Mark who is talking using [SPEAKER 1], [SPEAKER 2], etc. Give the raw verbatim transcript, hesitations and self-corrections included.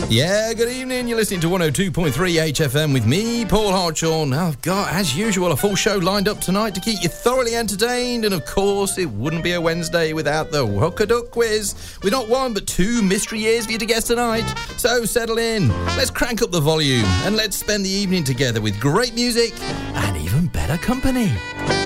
[SPEAKER 1] Yeah, good evening. You're listening to one oh two point three H F M with me, Paul Hartshorn. I've got, as usual, a full show lined up tonight to keep you thoroughly entertained. And, of course, it wouldn't be a Wednesday without the Wokaduck quiz. With not one, but two mystery years for you to guess tonight. So settle in. Let's crank up the volume and let's spend the evening together with great music and even better company.